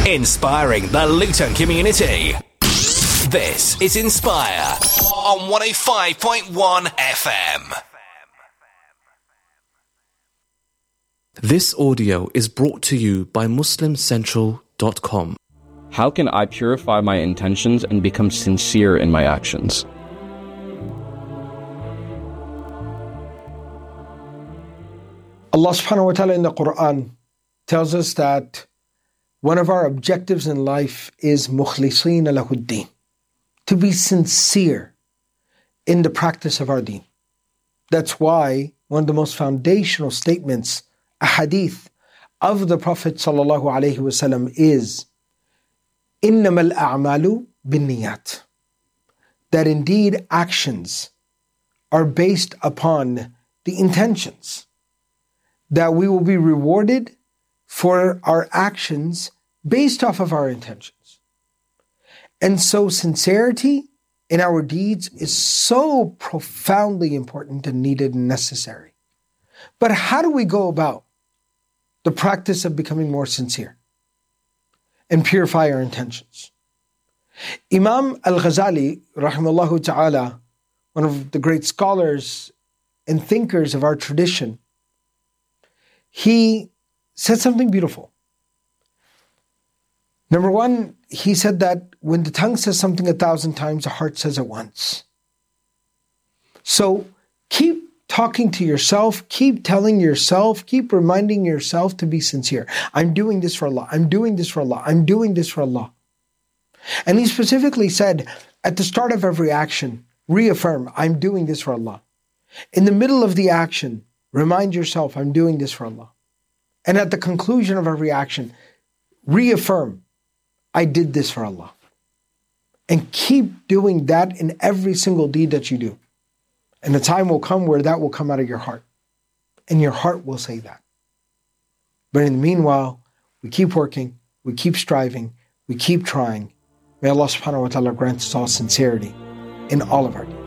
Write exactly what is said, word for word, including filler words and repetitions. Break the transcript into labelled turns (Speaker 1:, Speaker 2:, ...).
Speaker 1: Inspiring the Luton community. This is Inspire on one oh five point one F M.
Speaker 2: This audio is brought to you by Muslim Central dot com.
Speaker 3: How can I purify my intentions and become sincere in my actions?
Speaker 4: Allah subhanahu wa ta'ala in the Quran tells us that one of our objectives in life is mukhlisina lahuddin, to be sincere in the practice of our deen. That's why one of the most foundational statements, a hadith of the Prophet sallallahu alaihi wasallam is innamal a'malu binniyat, that indeed actions are based upon the intentions, that we will be rewarded for our actions based off of our intentions. And so sincerity in our deeds is so profoundly important and needed and necessary. But how do we go about the practice of becoming more sincere and purify our intentions? Imam Al-Ghazali, rahimahullah ta'ala, one of the great scholars and thinkers of our tradition, he said something beautiful. Number one, he said that when the tongue says something a thousand times, the heart says it once. So keep talking to yourself, keep telling yourself, keep reminding yourself to be sincere. I'm doing this for Allah, I'm doing this for Allah, I'm doing this for Allah. And he specifically said, at the start of every action, reaffirm, I'm doing this for Allah. In the middle of the action, remind yourself, I'm doing this for Allah. And at the conclusion of every action, reaffirm, I did this for Allah. And keep doing that in every single deed that you do. And the time will come where that will come out of your heart. And your heart will say that. But in the meanwhile, we keep working, we keep striving, we keep trying. May Allah subhanahu wa ta'ala grant us all sincerity in all of our deeds.